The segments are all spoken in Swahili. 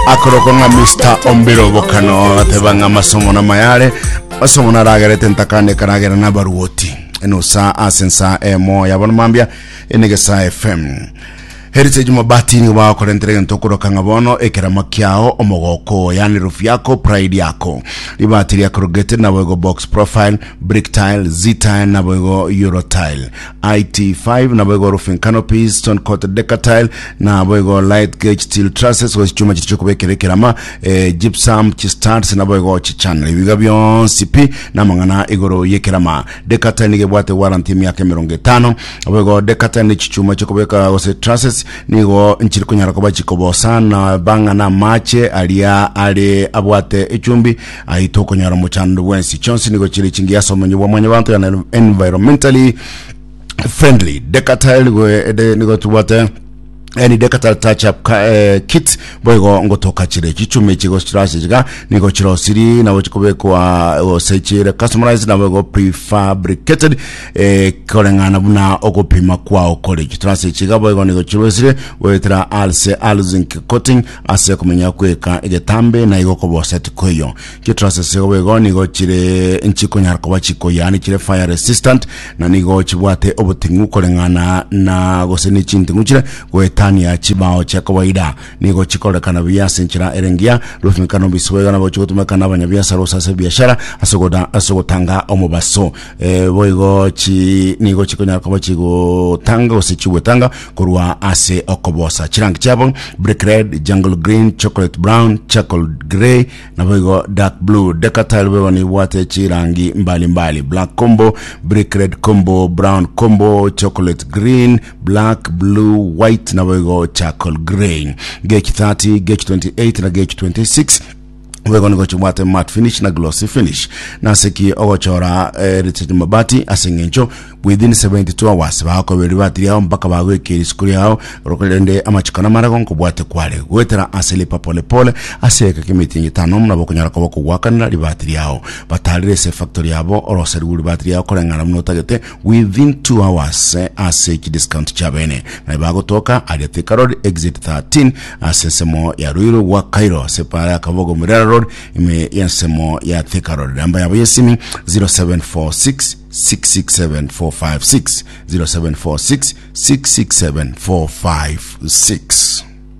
akorokonga Mr. Ombiro Bokano atebanga masomo na mayare masomo na ragere tentakane karagera na baruoti eno sa asensa emo yabona mambia enegesa FM Heritage Mabati ni wa korentere ntokoro kangabono ekerama kyao omogoko yani roof yako pride yako libati ya corrugated na wego box profile brick tile Z-tile na wego euro tile IT5 na wego roofing canopies stone coated decker tile na wego light gauge steel trusses was chuma chichokubekere kerama gypsum starts na wego chichana ibiga byonsi pi na mangana igoro yekerama decker tile nigebwate warranty myaka 50 wego decker tile ni chichuma chokubeka wose trusses nigo nchiri kunyara ko bachikobosa na banga na mache alia ale abwate echumbi ahitoko nyara mu chandu wensi chonsi nigo chiri chingia somenye wa mwanya bantu ya environmentally friendly decatile nigo tubate any decatal touch up kit boygo ngotoka chire chichume chigo strategy jiga nigo chiro siri na wochikobekwa sechire customized na boygo prefabricated kolengana buna okopima kwa college strategy jiga boygo nigo chiro siri wetra alzinc coating ase kumenya kweka egetambe na igo koboset koyo kitrase boygo nigo chire nchiko nyarko bachiko yani chire fire resistant na nigo chibwate obutingu kolengana na goseni chintingu chire weta ya chibao cha kawaida nigo chikorekana biasa nchira erengia rufimikano biswega na bochutumeka nabanya biasa rosa biashara asogotanga omubaso boigo chi nigo chikonya ko chigo tanga osichiwe tanga kurwa ase okobosa chirangi chabo brick red jungle green chocolate brown charcoal gray na boigo dark blue decatile boigo ni wate chirangi mbali black combo brick red combo brown combo chocolate green black blue white na go charcoal gray gauge 30 gauge 28 na gauge 26 we're going to go to matte matte finish na glossy finish na seki ogochora Heritage Mabati asengencho within 72 hours bako beribati yao mpaka bagwekira skuli yao rokolende amachikana marago nkubwate kwale gwetera aselipa pole pole aseka kimiti 5 mna bokonyara ko bakugwakana libati yao batalire se factory yabo oroseri libati yao kolengana mnotagete within 2 hours aseki discount chabene na bago toka ali Thika Road exit 13 asesemo ya Ruiru wa Cairo separa Kabogo Murera Road ime yansemo ya Thika Road namba yabo yesimi 0746 667-456 0746 667-456.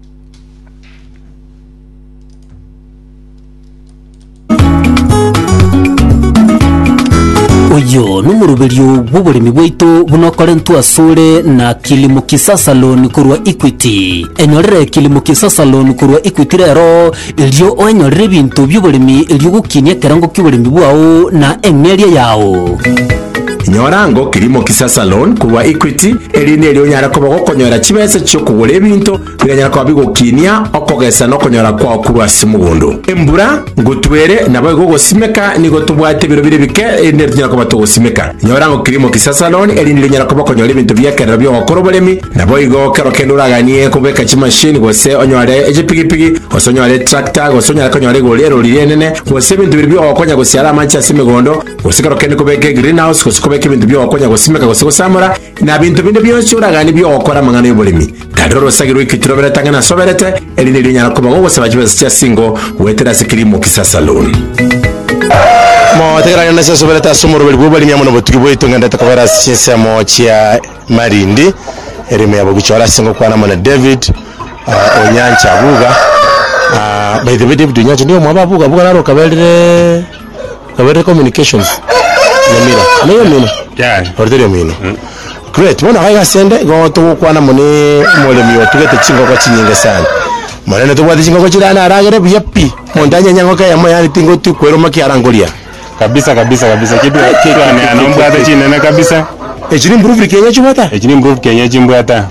Oyo numurubelyo bw'obulimi bwaitu bunokole ntuasule na kilimo kisasa loan kurwa Equity enyorere kilimo kisasa loan kurwa Equity rero ilyo onyorere bintu by'obulimi ilyo gukinya kerango ky'obulimi bwao na emeria yao nyorango kilimo kisasa loan kuwa Equity elini elio nyara ko bakonyora chibese cyo kugura ebintu biranyara ko bigokinia okogesa no konyora kwa kurwa simugondo embura ngutwere nabo gogosimeka nigo tubwate biro bire bike ene nyara ko batogosimeka nyorango kilimo kisasa loan elini elio nyara ko bakonyora ebintu byakera byo okorobolemi nabo igo kero kenduraganie kubeka chimashini gose onyore ejipigipigi gose onyore tractor gose onyore konyore golero lirenene gose ebintu biro okonya gosiara mancha simugondo gose kero kende kubeka greenhouse gose ibintu byo wakonya gusimeka gose gusamura na bintu binde byose uragani byo wakora mangano y'ubulimi dadoro sagiro ikitiro beratanga na soberete elini linyara ko bago gose bajibe cya singo wetera sikirimo kisasa loan mo tegara na cyo soberete asumuro bwo bali nyamuno botugi boyito nganda takobera cyese mo cya marindi erime yabo guchora singo kwana mona David onyancha buga by the way David onyancha ndio mwababuga buga naro kabere communications Yamina. Yeah. Orderio mino. Great. Mwana haya sende go to kwana mune molemi otugete chingo kwa chinyinga sana. Mwana to bwati chingo kwa chirana aragere byapi. Mondanya nyango kaya moya tingo tu kwero maki arangolia. Kabisa. Kitu ane anombwa ata chinene kabisa. Ejini improve Kenya chumata. Ejini improve Kenya chimbwata.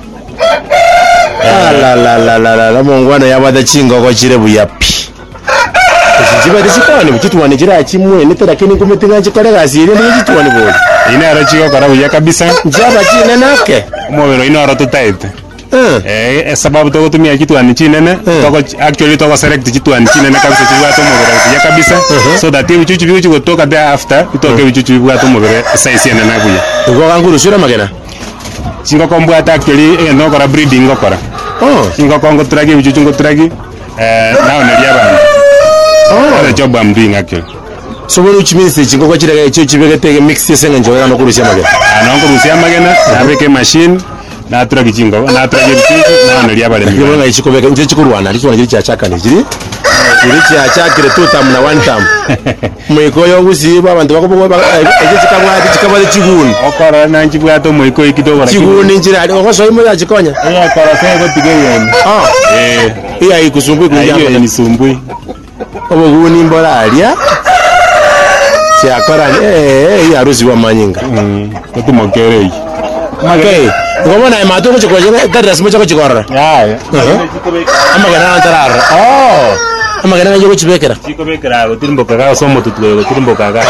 La mongwana yabada chingo kwa chire byapi. Jiba disikoni mukitwani kira kimwe nitera kini kumetinga chikore gasire mukitwani bo ina arachiko karabu ya kabisa njaba chine nake umobero ina arato tight sababu to gutumia kitwani chinene toko actually toko select kitwani chinene kabisa chibwato umobero ya kabisa so that ibichuchu bicho gotoka there after itoke ibichuchu bibwato umobero size ene nabuya ugo kanguru shira magena chingo kombwata actually no kora breeding ngokora chingo kongo tragi ibichuchu ngotragi now neria bantu. That's the job I'm doing actually. So when which means chingoko chirega echo chibegete mix senga njoga no kurusia magena. No kurusia magena, abeke machine na tura kichingo, na tura kichingo na neria bale. Ngibonga ichikobeka nje chikurwana, lichwana chiri chachaka ni chiri. Chiri chachakire two time na one time. Mwiko yo gusiba abantu bakobongo chikabwa chiguni. Okora na nchibwa to mwiko ikidogo. Chiguni njira ali okoso imo ya chikonya. Kora sego tigeyeni. Iya ikusumbui kunjamba ni sumbui. Obuguni mbora alia. Siakora iya ruzi wa manyinga. Kutumokerei. Okay. Ngomona imatu ko chikoje gadras mo chikora. Amagana antarara. Amagana yo chibekera. Chikobekera gotirimbo kaga somo tutwe gotirimbo kaga.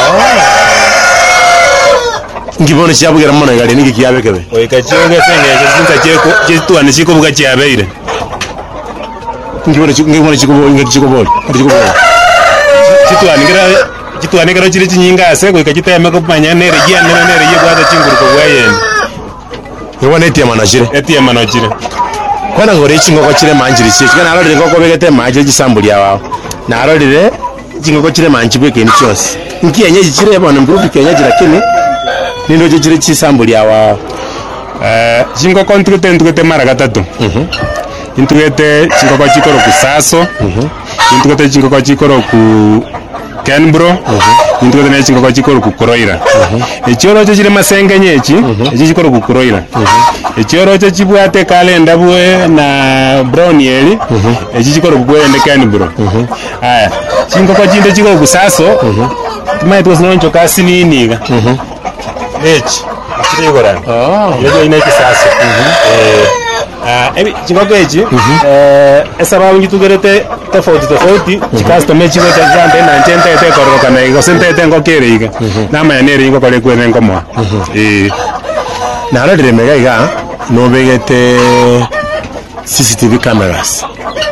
Ngibone cyabugera mona gari niki kiyabekebe. Oika chenge senge kinza cheko chitwa nishiko buga chiabeire. Ngibone chikubo ingati chikubo. Chitwa nigera chiri chinyinga ase goika chiteme ko manya nere gia nere ye gwada chinguru ko gwayen. Yobone tiama na chire. Etiema no chire. Kwana ngore chingoko chire manjiri chie. Kana arorire ngoko begete maje gisambuli yawo. Na arorire chingoko chire manjibwe keni chose. Nkiyenye chire bana mburufi kenye jirakini. Nindo chire chisambuli yawo. Chingoko ntugete mara gatatu. Intugete chingoko chikoro ku Saso. Intugete chingoko chikoro ku Kenbro. Intugete ne chingoko chikoro ku Koroira. Echioro chire masenge nyechi, echi chikoro ku Koroira. Echioro chibwate kalenda bwe na Brownieri, echi chikoro ku ende Kenbro. Aya, chingoko chinde chikoro ku Saso. Tumai tuwas noncho kasi niniga. Echi chigora. Yojo ine Saso. Chingoko echi esababu ngitugerete tofauti chikasto mechi ko chante na chente koroka na go sente ngokere iga na mayanere ngo kole kwene ngomwa na arorire mega iga no begete CCTV cameras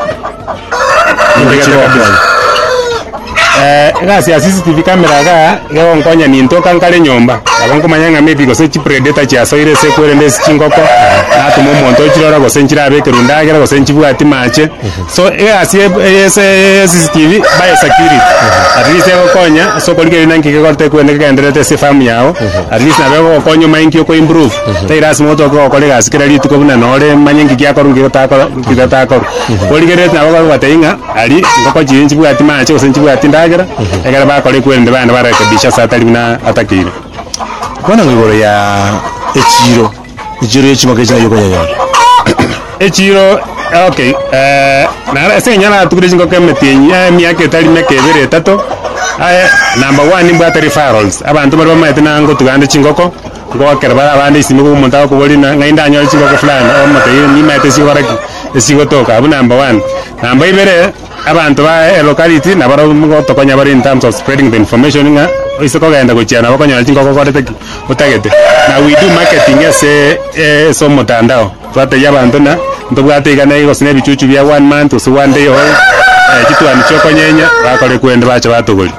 gasi ya CCTV camera ga yo ngonya ni ntoka ngale nyomba abongo manyanga maybe go sechi predator cha soire se kwere chingoko na tumo monto chirora go senchira be kerundagera go senchibu ati mache so gasi ese CCTV by security at least go konya so kolike nanki ke korte kwende ke enderete se famu yao at least na bego konyo mainki ko improve tairas moto go kolega askira litu ko buna nore manyengi kya korungi gotako kidatako kolike ret na go bateinga ali ngoko chinchibu ati mache go senchibu ati egara ba kole kwende bana barekebisha satali na atakire kona ngoro ya echiro yechimoke china yoko nyanya echiro okay na senyana tukire jingo kemetinya miake tali mekebere tato number 1 mbwa referrals abantu bari bamaite nango tugande chingoko ngo kerba abandi isimi ko munta ko boli na ngainda anyo chingoko fulani o mate ni maite sigoraki esigotoka abu number 1 number ibere abantu ba locality na baro tokonya bari in terms of spreading the information nga isoko gaenda gochiana bakonya chingoko korete utagete na we do marketing so mutandao twate yabantu na ndobwate igana igo sine bichuchu bya 1 month so 1 day all kitu anichokonyenya bakole kwenda bacha batogoli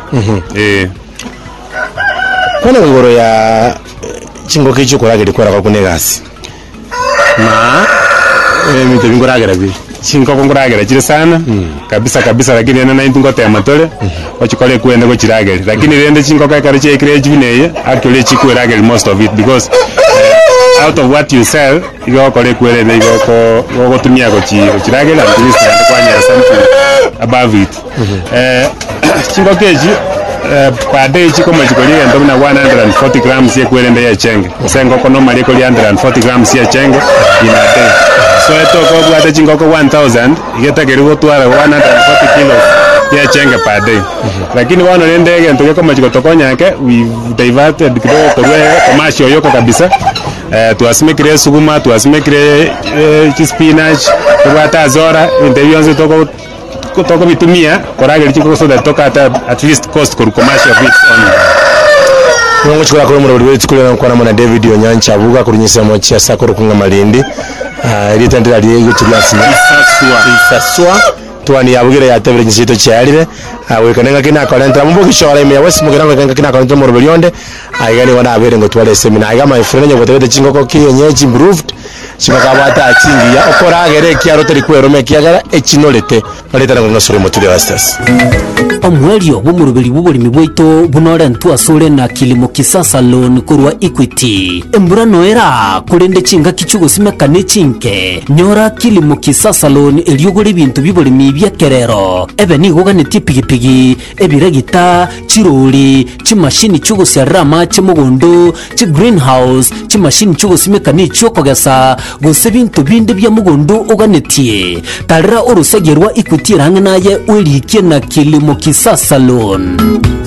kona ngoro ya chingoke icho koragere kwara kwa kunegasi ma mito bingoragera bi chingoko ngoragera chire sana kabisa lakini ena na intungo te amatole ochikole kwenda go chiragere lakini rende chingoko kare che create bineye actually chikwiragere most of it because out of what you sell you kole kwere ne go tumia go chiragere at least kwanya something above it chingoko eji per day chiko machikolia ndo na 140 grams ye kwere ya chenge sengo kono mali ko 140 grams ya chenge in a day so eto ko bwate chingoko 1000 igeta kerigo twara 140 kilos ya chenge per day lakini wano ndege ndo ko machiko tokonya yake we diverted kidogo to commercial yoko kabisa tuasimekire suguma tuasimekire spinach kubata azora ndebionze toko bitumia koragera chiko so that toka at least cost for commercial bits on ngo chikora ko muri buri chikora ko na David Onyancha avuga kurunyisa mo chia sakoro kunga malindi ritandira liye chibyasi isaswa twani yabugira yatebere nyisito cyarire awe kanenga kina kalenta mumbo kishora ime wesi mugiranga kina kalenta mu rubelionde aiga ni wana abere ngo twale seminar aiga my friend nyo gotebete chingoko kienyeji improved chibakabata chingiya okora agere kiaro teri kwerome kiagara echinorete baleta ngo nosore motule wastas omwelio bumurubiri bubulimi bwaito bunore ntwasule na kilimo kisasa loan kurwa Equity embura noera kurende chinga kichugosimekane chinke nyora kilimo kisasa loan eliogore bintu bibulimi byakerero ebe nigoganeti pigipigi ebiregita chiroli chimashini chugosyarama chimugondo chi greenhouse chimashini chugosimekane chokogesa gose bintu binde bya mugondo oganetie tarira orusegerwa Equity ranganaye welikie na kilimo kisasa loan.